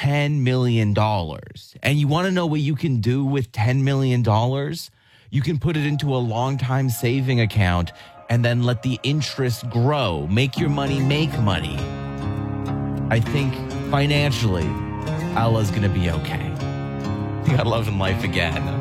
$10 million. And you want to know what you can do with $10 million? You can put it into a long-time saving account and then let the interest grow. Make your money make money. I think financially, Allah's going to be okay. You got love and life again.